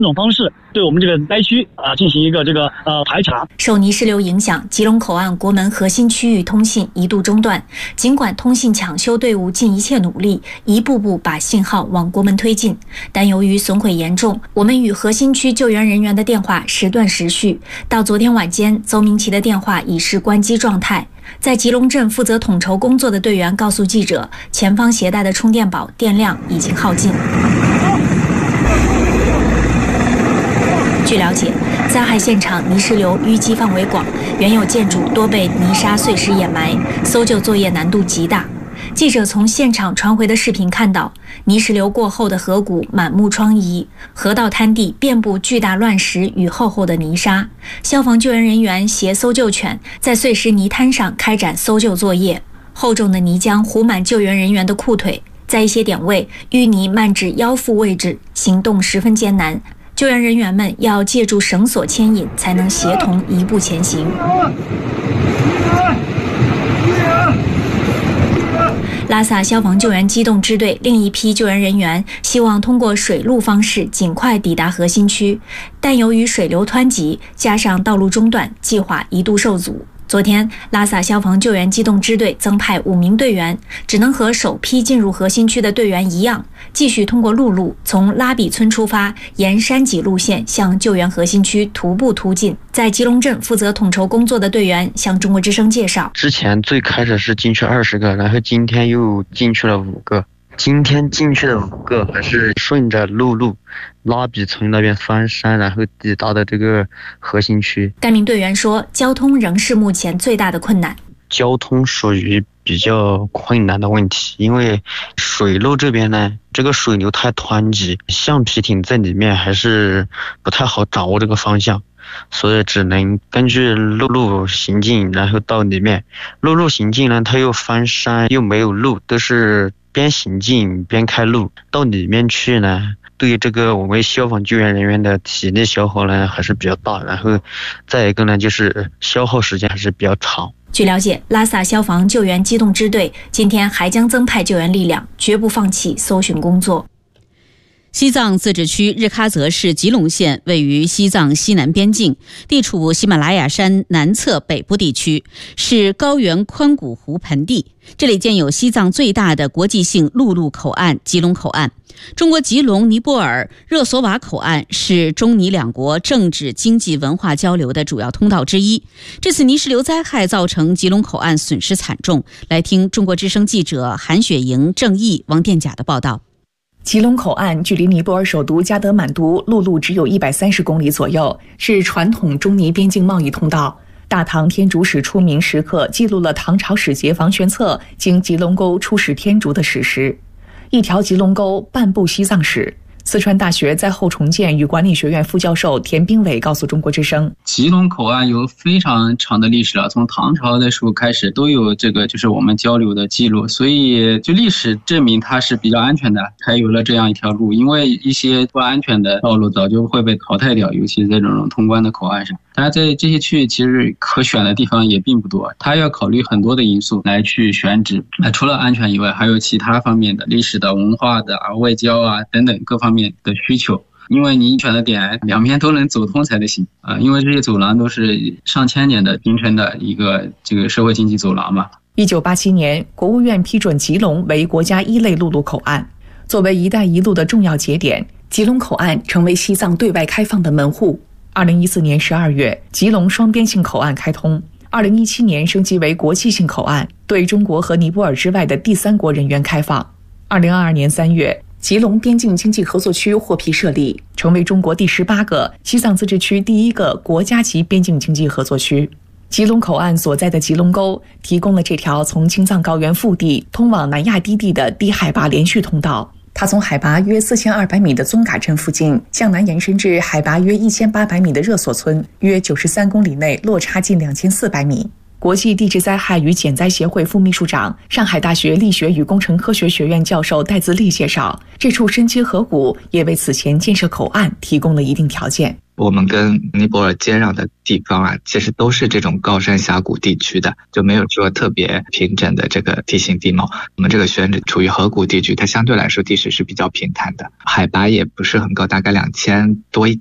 种方式对我们这个灾区进行一个排查。 受泥石流影响，吉隆口岸国门核心区域通信一度中断。尽管通信抢修队伍尽一切努力，一步步把信号往国门推进，但由于损毁严重，我们与核心区救援人员的电话时断时续。到昨天晚间，邹明奇的电话已是关机状态。在吉隆镇负责统筹工作的队员告诉记者，前方携带的充电宝电量已经耗尽。据了解，灾害现场泥石流淤积范围广，原有建筑多被泥沙碎石掩埋，搜救作业难度极大。记者从现场传回的视频看到，泥石流过后的河谷满目疮痍，河道滩地遍布巨大乱石与厚厚的泥沙。消防救援人员携搜救犬在碎石泥滩上开展搜救作业，厚重的泥浆糊满救援人员的裤腿，在一些点位淤泥漫至腰腹位置，行动十分艰难。救援人员们要借助绳索牵引，才能协同一步前行。拉萨消防救援机动支队另一批救援人员希望通过水路方式尽快抵达核心区，但由于水流湍急，加上道路中断，计划一度受阻。昨天，拉萨消防救援机动支队增派5名队员，只能和首批进入核心区的队员一样，继续通过陆路从拉比村出发，沿山脊路线向救援核心区徒步突进。在吉隆镇负责统筹工作的队员向中国之声介绍， 之前最开始是进去20个，然后今天又进去了5个。今天进去的5个还是顺着陆拉比村那边翻山，然后抵达的这个核心区。 该名队员说，交通仍是目前最大的困难。 交通属于比较困难的问题，因为水路这边呢，这个水流太湍急，橡皮艇在里面还是不太好掌握这个方向，所以只能根据陆行进，然后到里面。陆行进呢，它又翻山又没有路，都是边行进边开路，到里面去呢，对这个我们消防救援人员的体力消耗呢还是比较大，然后再一个呢就是消耗时间还是比较长。 据了解，拉萨消防救援机动支队今天还将增派救援力量，绝不放弃搜寻工作。 西藏自治区日喀则市吉隆县位于西藏西南边境，地处喜马拉雅山南侧北部地区，是高原宽谷湖盆地。这里建有西藏最大的国际性陆路口岸吉隆口岸。中国吉隆尼泊尔热索瓦口岸是中尼两国政治、经济、文化交流的主要通道之一。这次泥石流灾害造成吉隆口岸损失惨重。来听中国之声记者韩雪莹、郑毅、王殿甲的报道。 吉隆口岸距离尼泊尔首都加德满都陆路只有130公里左右，是传统中尼边境贸易通道。大唐天竺史出名时刻记录了唐朝使节王玄策经吉隆沟出使天竺的史实。一条吉隆沟，半部西藏史。四川大学灾后重建与管理学院副教授田兵伟告诉中国之声， 吉隆口岸有非常长的历史了，从唐朝的时候开始都有这个就是我们交流的记录，所以就历史证明它是比较安全的，才有了这样一条路。因为一些不安全的道路早就会被淘汰掉，尤其在这种通关的口岸上。当然在这些区域其实可选的地方也并不多，它要考虑很多的因素来去选址。除了安全以外，还有其他方面的历史的、文化的、外交啊等等各方面的需求。因为你选的点两边都能走通才得行啊，因为这些走廊都是上千年的形成的一个这个社会经济走廊嘛。 1987年，国务院批准吉隆为国家1类陆路口岸。作为“一带一路”的重要节点，吉隆口岸成为西藏对外开放的门户。2014年12月，吉隆双边性口岸开通。2017年升级为国际性口岸，对中国和尼泊尔之外的第三国人员开放。2022年3月，吉隆边境经济合作区获批设立，成为中国第18个、西藏自治区第1个国家级边境经济合作区。吉隆口岸所在的吉隆沟提供了这条从青藏高原腹地通往南亚低地的低海拔连续通道。它从海拔约4200米的宗嘎镇附近向南延伸至海拔约1800米的热索村，约93公里内落差近2400米。国际地质灾害与减灾协会副秘书长、上海大学力学与工程科学学院教授戴自立介绍，这处深切河谷也为此前建设口岸提供了一定条件。 我们跟尼泊尔接壤的地方啊，其实都是这种高山峡谷地区的，就没有说特别平整的这个地形地貌。我们这个宣纸处于河谷地区，它相对来说地势是比较平坦的，海拔也不是很高，大概2000多一